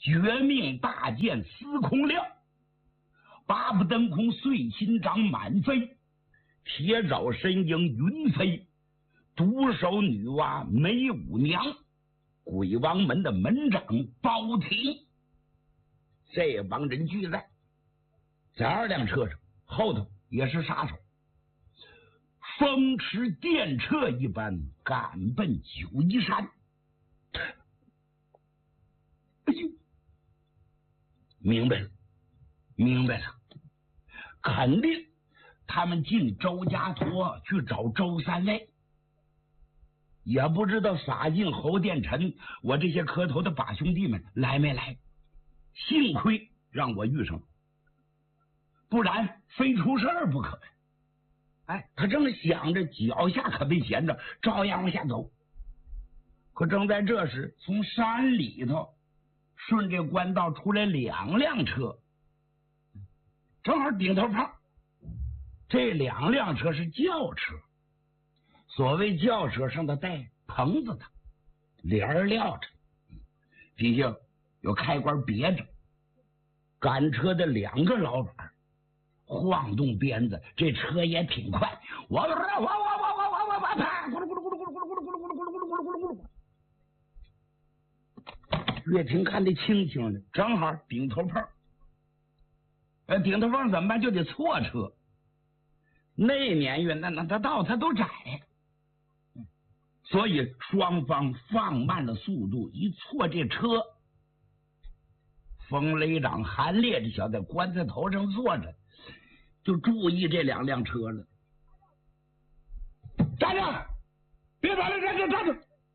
绝命大剑司空亮，八不登空碎心掌满飞，铁爪神鹰云飞，独守女娲梅舞娘，鬼王门的门长包体。这帮人聚在2辆车上，后头也是杀手，风驰电掣一般赶奔九嶷山。哎呦，明白了，肯定他们进周家坨去找周三位，也不知道法镜、侯殿臣我这些磕头的把兄弟们来没来。幸亏让我遇上，不然非出事儿不可。哎，他正想着，脚下可没闲着，照样往下走。可正在这时，从山里头顺着官道出来2辆车，正好顶头炮。这2辆车是轿车，所谓轿车上头带棚子的，帘儿撂着，底下有开关别着。赶车的2个老板晃动鞭子，这车也挺快，岳霆看得清清的，正好顶头炮。顶头炮怎么办？就得错车。那年月那道它都窄，所以双方放慢了速度，一错这车。冯雷长韩烈这小子在棺材头上坐着，就注意这2辆车了。站着，别打了，站着！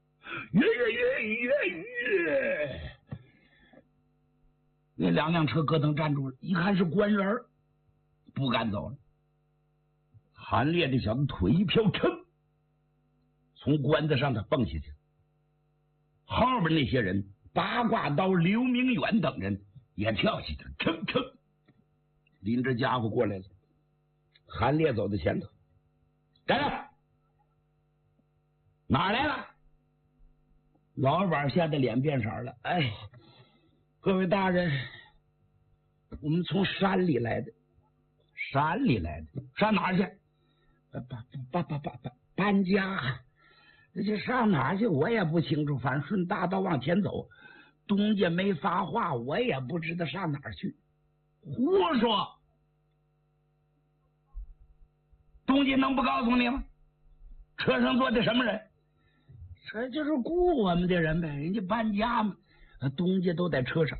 那2辆车咯噔站住了，一看是官员，不敢走了。韩烈这小子腿一飘，噌，从棺材上他蹦下去。后边那些人，八卦刀、刘明远等人也跳下去，噌，拎着家伙过来了。韩烈走在前头，站着，哪来了？老板吓得脸变色了。哎，各位大人，我们从山里来的。山里来的，上哪儿去？搬家。这上哪儿去我也不清楚，反正顺大道往前走。东家没发话，我也不知道上哪儿去。胡说！东家能不告诉你吗？车上坐的什么人？这就是雇我们的人呗，人家搬家嘛，东家都在车上。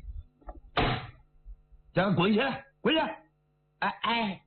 叫他滚下来，滚下来！哎，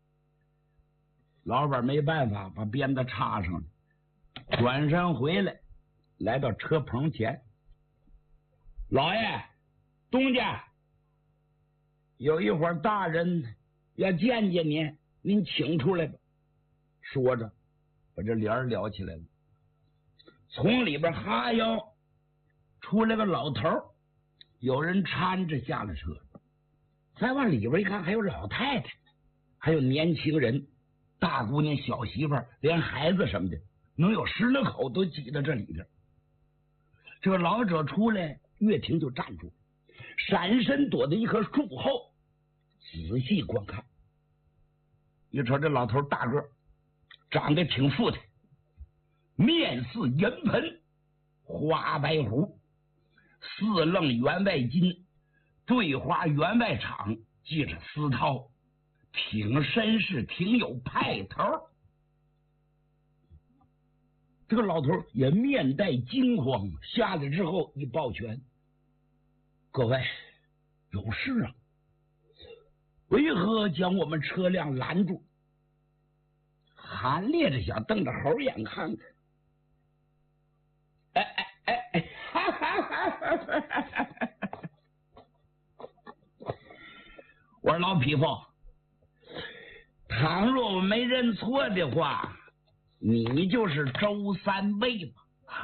老板没办法，把鞭子插上了，转身回来，来到车棚前。老爷，东家有一会儿大人要见见您，您请出来吧。说着，把这帘撩起来了，从里边哈腰出来个老头，有人搀着下了车。再往里边一看，还有老太太，还有年轻人，大姑娘、小媳妇儿，连孩子什么的，能有10来口都挤到这里边。这个老者出来，岳霆就站住，闪身躲在一棵树后，仔细观看。一瞅这老头大个，长得挺富态，面似银盆，花白胡，4楞员外巾，对花员外场，系着丝绦，挺绅士，挺有派头。这个老头也面带惊慌，下来之后一抱拳：“各位有事啊？为何将我们车辆拦住？”韩烈这小瞪着猴眼看看，我说老匹夫，倘若我没认错的话，你就是周三位吧？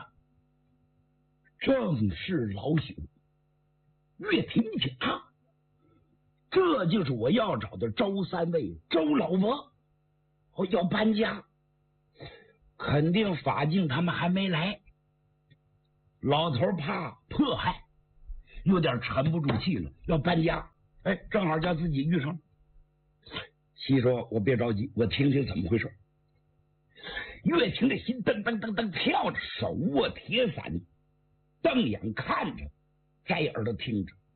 正是老朽。岳霆一听啊，这就是我要找的周三位周老伯。要搬家，肯定法镜他们还没来。老头怕迫害， 有点沉不住气了，要搬家。哎，正好叫自己遇上。西说：“我别着急，我听听怎么回事。”越听这心噔噔噔噔跳着，手握铁伞，瞪眼看着，摘耳朵听着。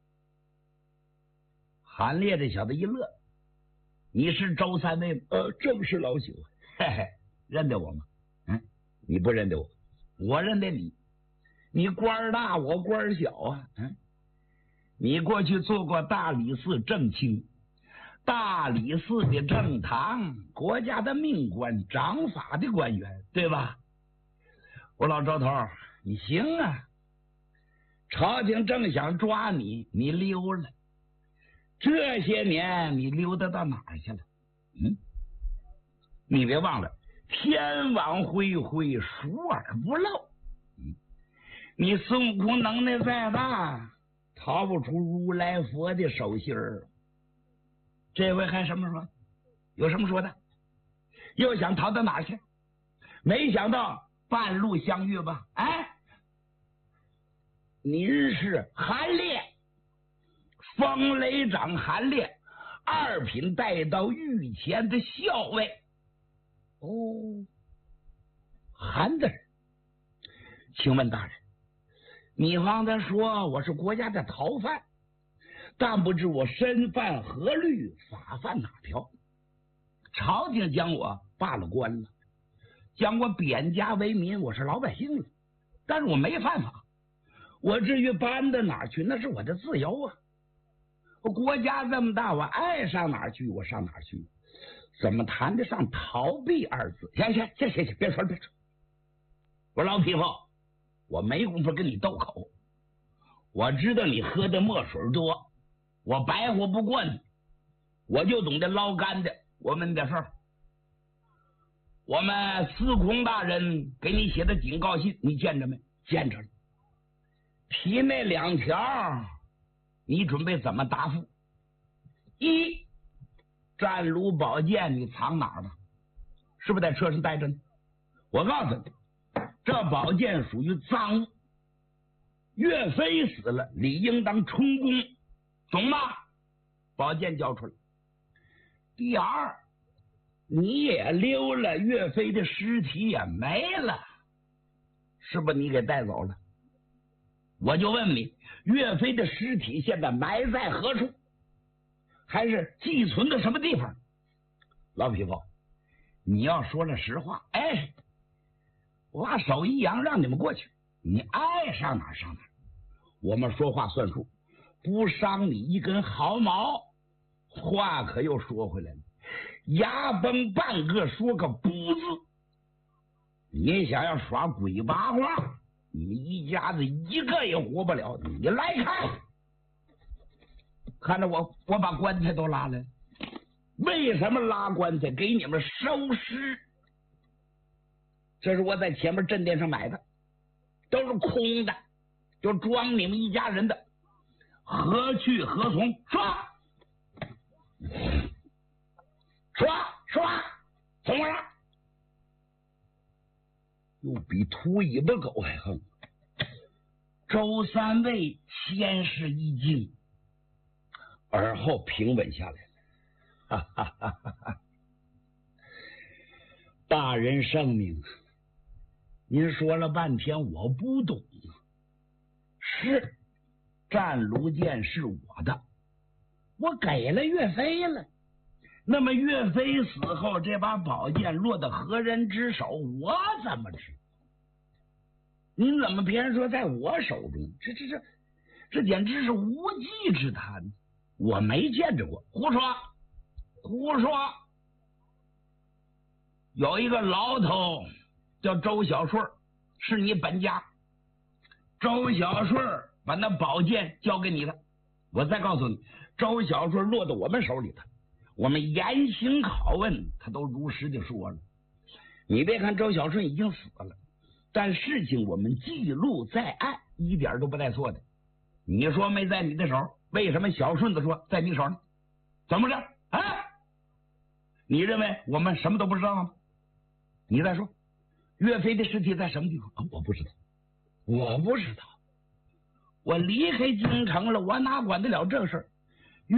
韩烈这小子一乐：“你是周三位吗？”“正是老朽。”“嘿嘿，认得我吗？”“你不认得我，我认得你。你官大，我官小啊。你过去做过大理寺正卿。”大理寺的正堂，国家的命官，掌法的官员，对吧？我老周头，你行啊！朝廷正想抓你，你溜了。这些年你溜达到哪儿去了？你别忘了，天网恢恢，疏而不漏。你孙悟空能耐再大，逃不出如来佛的手心儿。这回还什么说？有什么说的？又想逃到哪儿去？没想到半路相遇吧？您是韩烈，风雷长韩烈，2品带到御前的校尉。韩大人，请问大人，你方才说我是国家的逃犯，但不知我身犯何律，法犯哪条？朝廷将我罢了官了，将我贬家为民，我是老百姓了，但是我没犯法，我至于搬到哪儿去？那是我的自由啊！国家这么大，我爱上哪儿去我上哪儿去，怎么谈得上逃避2字？行，别说了。我说老匹夫，我没工夫跟你斗口，我知道你喝的墨水多。我白活不过你，我就懂得捞干的。我问点事儿，我们司空大人给你写的警告信，你见着没？见着了。提那2条，你准备怎么答复？一，战卢宝剑你藏哪儿了？是不是在车上待着呢？我告诉你，这宝剑属于赃物，岳飞死了，理应当充公。懂吗？宝剑交出来。第2，你也溜了，岳飞的尸体也没了，是不是你给带走了？我就问你，岳飞的尸体现在埋在何处？还是寄存的什么地方？老匹夫，你要说了实话，我把手一扬，让你们过去，你爱上哪儿上哪儿，我们说话算数，不伤你一根毫毛。话可又说回来了，牙崩半个说个不字。你想要耍鬼八卦，你们一家子一个也活不了。你来看着我把棺材都拉来了。为什么拉棺材？给你们收尸。这是我在前面镇店上买的，都是空的，就装你们一家人的。何去何从？说，怎么了？又比秃尾巴狗还横。周三位先是一惊，而后平稳下来了。大人圣明，您说了半天我不懂。是，战卢剑是我的，我给了岳飞了。那么岳飞死后，这把宝剑落到何人之手，我怎么知？您怎么偏说在我手中？这简直是无稽之谈！我没见着过，胡说！有一个牢头叫周小顺，是你本家。周小顺把那宝剑交给你了。我再告诉你，周小顺落到我们手里了。我们严刑拷问，他都如实的说了。你别看周小顺已经死了，但事情我们记录在案，一点都不带错的。你说没在你的手，为什么小顺子说在你手呢？怎么着啊？你认为我们什么都不知道吗？你再说，岳飞的尸体在什么地方？我不知道。 我离开京城了，我哪管得了这事儿？